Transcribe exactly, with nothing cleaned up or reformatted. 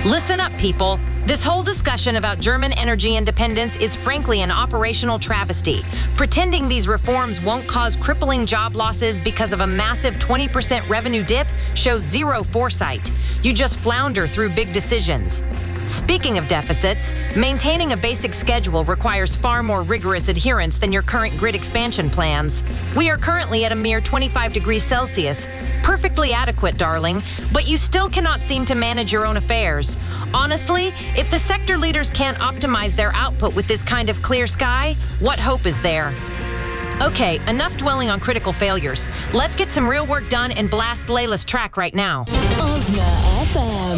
Listen up, people. This whole discussion about German energy independence is frankly an operational travesty. Pretending these reforms won't cause crippling job losses because of a massive twenty percent revenue dip shows zero foresight. You just flounder through big decisions. Speaking of deficits, maintaining a basic schedule requires far more rigorous adherence than your current grid expansion plans. We are currently at a mere twenty-five degrees Celsius. Perfectly adequate, darling, but you still cannot seem to manage your own affairs. Honestly, if the sector leaders can't optimize their output with this kind of clear sky, what hope is there? Okay, enough dwelling on critical failures. Let's get some real work done and blast Layla's track right now. Osna